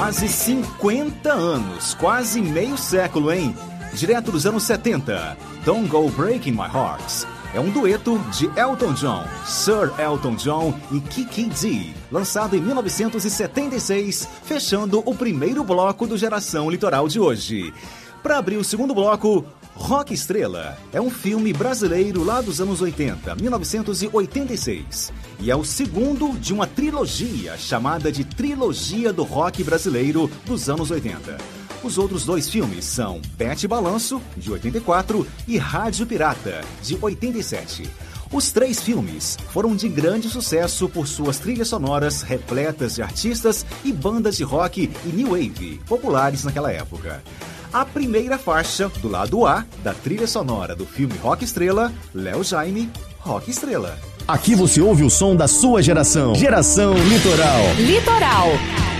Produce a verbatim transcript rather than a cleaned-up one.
Quase cinquenta anos, quase meio século, hein? Direto dos anos setenta, Don't Go Breaking My Heart. É um dueto de Elton John, Sir Elton John e Kiki Dee, lançado em mil novecentos e setenta e seis, fechando o primeiro bloco do Geração Litoral de hoje. Para abrir o segundo bloco, Rock Estrela é um filme brasileiro lá dos anos oitenta, mil novecentos e oitenta e seis, e é o segundo de uma trilogia chamada de Trilogia do Rock Brasileiro dos anos oitenta. Os outros dois filmes são Bete Balanço, de oitenta e quatro, e Rádio Pirata, de oitenta e sete. Os três filmes foram de grande sucesso por suas trilhas sonoras repletas de artistas e bandas de rock e new wave populares naquela época. A primeira faixa do lado A da trilha sonora do filme Rock Estrela, Léo Jaime, Rock Estrela. Aqui você ouve o som da sua geração. Geração Litoral. Litoral.